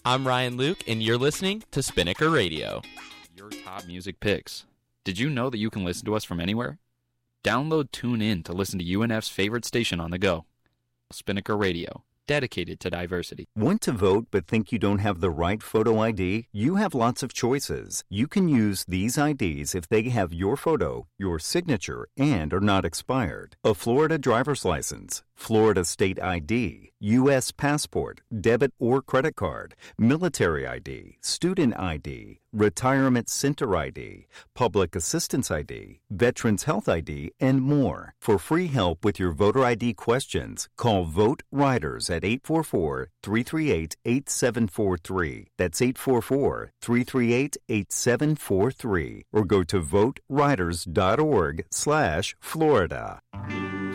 I'm Ryan Luke, and you're listening to Spinnaker Radio. Your top music picks. Did you know that you can listen to us from anywhere? Download TuneIn to listen to UNF's favorite station on the go. Spinnaker Radio, dedicated to diversity. Want to vote but think you don't have the right photo ID? You have lots of choices. You can use these IDs if they have your photo, your signature, and are not expired. A Florida driver's license, Florida state ID, U.S. passport, debit or credit card, military ID, student ID, retirement center ID, public assistance ID, veterans health ID, and more. For free help with your voter ID questions, call Vote Riders at 844-338-8743. That's 844-338-8743. Or go to voteriders.org/Florida.